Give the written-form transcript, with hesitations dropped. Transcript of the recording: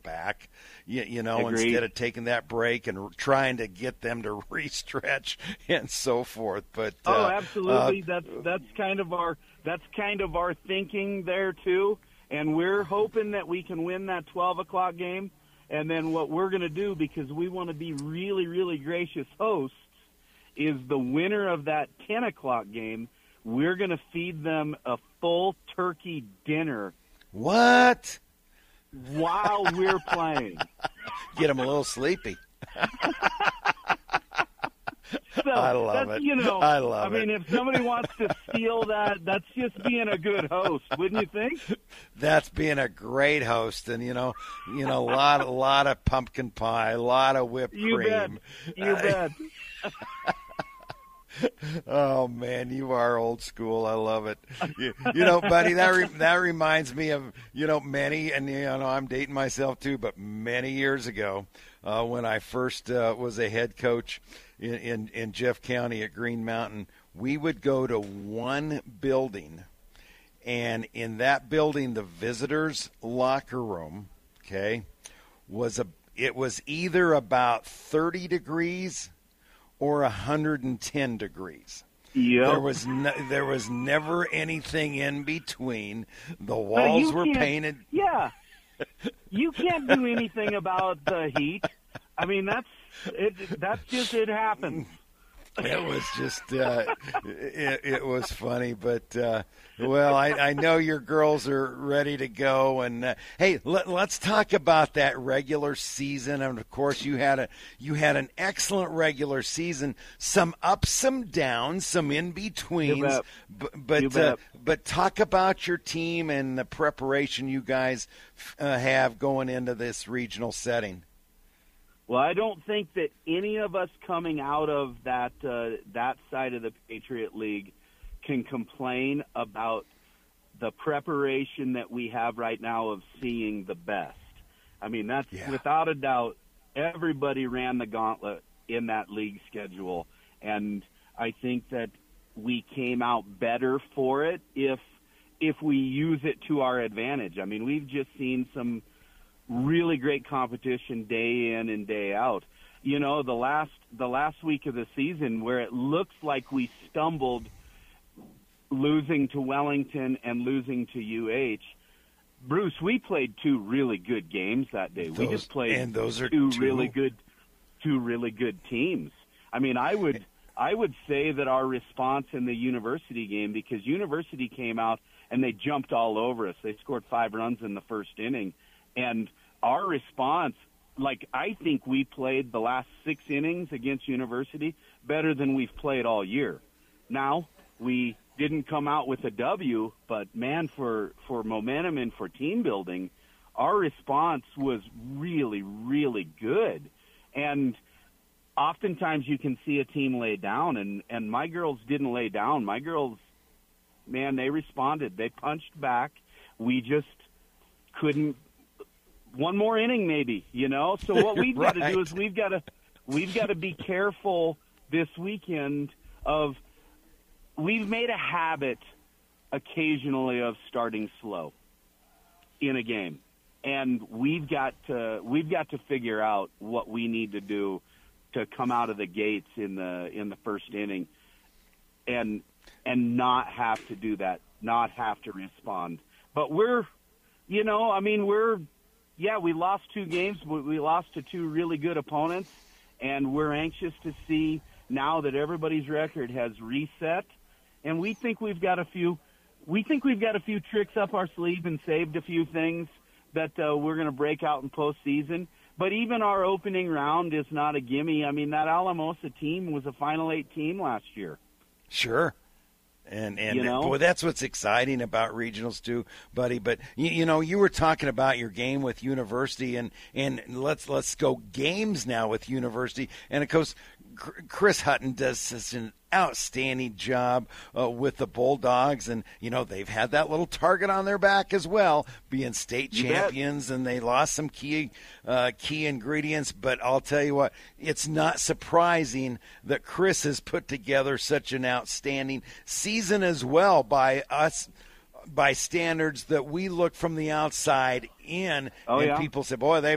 back, Agreed. instead of taking that break and trying to get them to re-stretch and so forth. But absolutely, that's kind of our thinking there too, and we're hoping that we can win that 12 o'clock game. And then what we're going to do, because we want to be really, really gracious hosts, is the winner of that 10 o'clock game, we're going to feed them a full turkey dinner. What? While we're playing. Get them a little sleepy. So I love it. I love it. I mean, if somebody wants to steal that, that's just being a good host, wouldn't you think? That's being a great host, and a lot of pumpkin pie, a lot of whipped cream. You bet. Oh man, you are old school. I love it. Buddy, that reminds me of many, and I'm dating myself too, but many years ago, when I first was a head coach in Jeff County at Green Mountain, we would go to one building, and in that building, the visitors' locker room, it was either about 30 degrees or 110 degrees. Yep. There was never anything in between. The walls were painted. Yeah. You can't do anything about the heat. I mean, that's just it happens. It was just it was funny, but I know your girls are ready to go, and hey, let's talk about that regular season. And of course, you had an excellent regular season, some ups, some downs, some in betweens. But talk about your team and the preparation you guys have going into this regional setting. Well, I don't think that any of us coming out of that side of the Patriot League can complain about the preparation that we have right now of seeing the best. I mean, that's without a doubt, everybody ran the gauntlet in that league schedule, and I think that we came out better for it if we use it to our advantage. I mean, we've just seen some really great competition day in and day out. The last week of the season where it looks like we stumbled losing to Wellington and losing to UH, Bruce, we played two really good games that day. We just played, and those are two really good teams. I mean, I would say that our response in the University game, because University came out and they jumped all over us. They scored 5 runs in the first inning. And our response, I think we played the last 6 innings against University better than we've played all year. Now, we didn't come out with a W, but, man, for momentum and for team building, our response was really, really good. And oftentimes you can see a team lay down, and my girls didn't lay down. My girls, man, they responded. They punched back. We just couldn't. One more inning, maybe, So what we've got to do is we've got to be careful this weekend of. We've made a habit occasionally of starting slow in a game, and we've got to figure out what we need to do to come out of the gates in the first inning, and not have to do that, not have to respond. But we lost 2 games, but we lost to 2 really good opponents, and we're anxious to see now that everybody's record has reset, and we think we've got a few tricks up our sleeve and saved a few things that we're going to break out in postseason. But even our opening round is not a gimme. I mean, that Alamosa team was a Final 8 team last year. Sure. And boy, that's what's exciting about regionals too, buddy. But you were talking about your game with University, and let's go games now with University. And of course, Chris Hutton does such an outstanding job with the Bulldogs, and they've had that little target on their back as well, being state champions, and they lost some key ingredients. But I'll tell you what, it's not surprising that Chris has put together such an outstanding season as well by standards that we look from the outside in, people say, boy,